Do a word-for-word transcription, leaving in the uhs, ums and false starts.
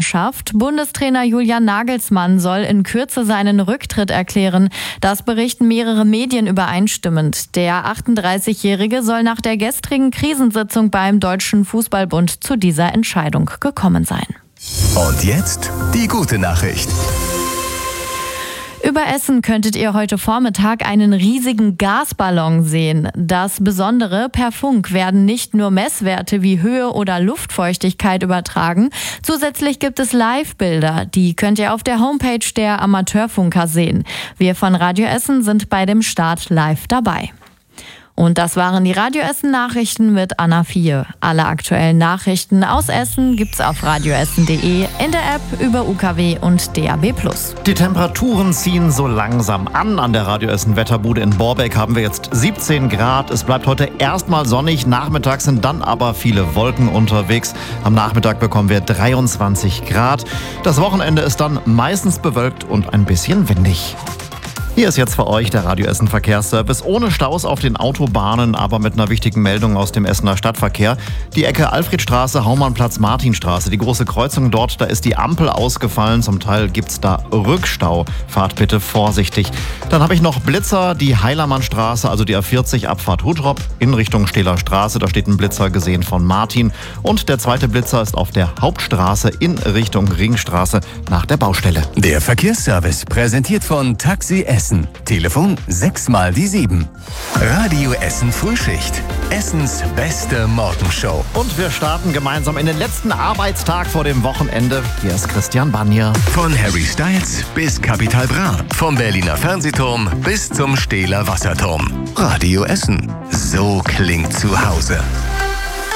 Mannschaft. Bundestrainer Julian Nagelsmann soll in Kürze seinen Rücktritt erklären. Das berichten mehrere Medien übereinstimmend. Der achtunddreißigjährige soll nach der gestrigen Krisensitzung beim Deutschen Fußballbund zu dieser Entscheidung gekommen sein. Und jetzt die gute Nachricht. Über Essen könntet ihr heute Vormittag einen riesigen Gasballon sehen. Das Besondere, per Funk werden nicht nur Messwerte wie Höhe oder Luftfeuchtigkeit übertragen. Zusätzlich gibt es Live-Bilder, die könnt ihr auf der Homepage der Amateurfunker sehen. Wir von Radio Essen sind bei dem Start live dabei. Und das waren die Radio Essen Nachrichten mit Anna vier. Alle aktuellen Nachrichten aus Essen gibt's auf radioessen punkt de, in der App, über U K W und D A B plus. Die Temperaturen ziehen so langsam an. An der Radio Essen Wetterbude in Borbeck haben wir jetzt siebzehn Grad. Es bleibt heute erstmal sonnig. Nachmittags sind dann aber viele Wolken unterwegs. Am Nachmittag bekommen wir dreiundzwanzig Grad. Das Wochenende ist dann meistens bewölkt und ein bisschen windig. Hier ist jetzt für euch der Radio Essen Verkehrsservice. Ohne Staus auf den Autobahnen, aber mit einer wichtigen Meldung aus dem Essener Stadtverkehr. Die Ecke Alfredstraße, Haumannplatz, Martinstraße. Die große Kreuzung dort, da ist die Ampel ausgefallen. Zum Teil gibt's da Rückstau. Fahrt bitte vorsichtig. Dann habe ich noch Blitzer, die Heilermannstraße, also die A vierzig, Abfahrt Huttrop in Richtung Stehler Straße. Da steht ein Blitzer gesehen von Martin. Und der zweite Blitzer ist auf der Hauptstraße in Richtung Ringstraße nach der Baustelle. Der Verkehrsservice präsentiert von Taxi Essen. Telefon sechs mal die sieben. Radio Essen Frühschicht. Essens beste Morgenshow. Und wir starten gemeinsam in den letzten Arbeitstag vor dem Wochenende. Hier ist Christian Banier. Von Harry Styles bis Capital Bra. Vom Berliner Fernsehturm bis zum Stehler Wasserturm. Radio Essen. So klingt zu Hause.